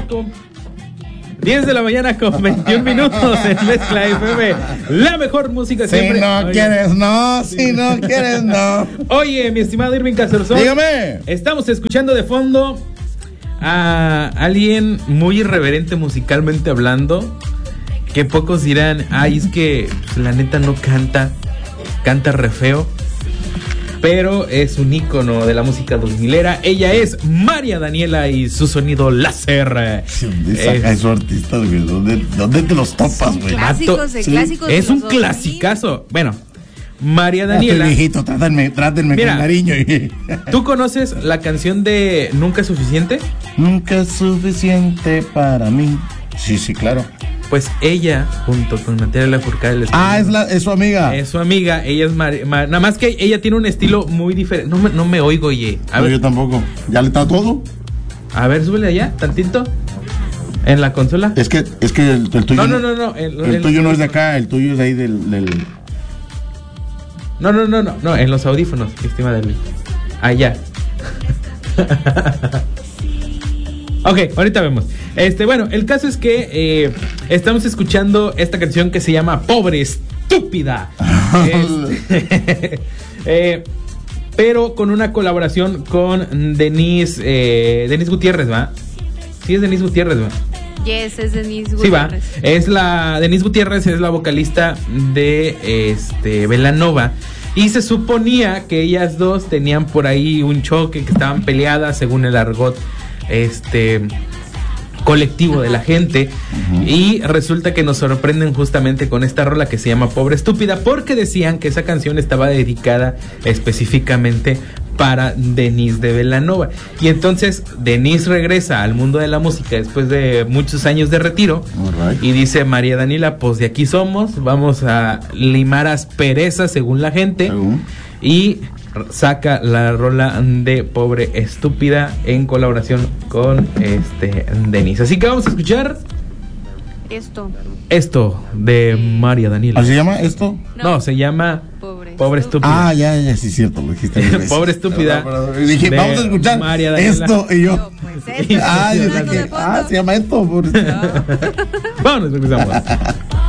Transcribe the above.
con 10 de la mañana con 21 minutos en Mezcla FM. La mejor música siempre. Si no quieres, no. Si no quieres, no. Oye, mi estimado Irving Casterzón. Dígame. Estamos escuchando de fondo a alguien muy irreverente musicalmente hablando. Que pocos dirán, ay, es que la neta no canta re feo. Pero es un ícono de la música 2000era. Ella es María Daniela y su sonido láser. ¿Dónde saca esos artistas, güey? ¿Dónde te los topas, güey? Clásicos de clásicos. Es un clasicazo. Bueno, María Daniela. Viejito, trátenme Mira, con cariño. ¿Tú conoces la canción de Nunca es suficiente? Nunca es suficiente para mí. Sí, claro. Pues ella, junto con Natalia Lafourcade. Es su amiga. Es su amiga. Ella es nada más que ella tiene un estilo muy diferente. No me oigo, oye. A ver. Yo tampoco. ¿Ya le está todo? A ver, súbele allá, tantito. En la consola. Es que el tuyo. No. El tuyo no es de acá, el tuyo es de ahí del. No, en los audífonos, mi estimada Luis. Allá. Ok, ahorita vemos. Bueno, el caso es que estamos escuchando esta canción que se llama Pobre Estúpida. Pero con una colaboración con Denise Gutiérrez, ¿va? Sí, es Denise Gutiérrez, ¿va? Yes, es Denise Gutiérrez. Sí, va. Denise Gutiérrez es la vocalista de Belanova. Y se suponía que ellas dos tenían por ahí un choque, que estaban peleadas según el argot colectivo de la gente. Y resulta que nos sorprenden justamente con esta rola que se llama Pobre Estúpida, porque decían que esa canción estaba dedicada específicamente para Denise de Belanova. Y entonces Denise regresa al mundo de la música después de muchos años de retiro. Right. Y dice María Daniela, pues de aquí somos, vamos a limar asperezas según la gente. Y saca la rola de Pobre Estúpida en colaboración con Denise. Así que vamos a escuchar esto de María Daniela. ¿Se llama esto? No, se llama Pobre Estúpida. Ah, ya, sí, cierto, lo dijiste. Pobre Estúpida. Dije, vamos a escuchar María esto y yo. Pues se llama esto. Vámonos, escuchamos.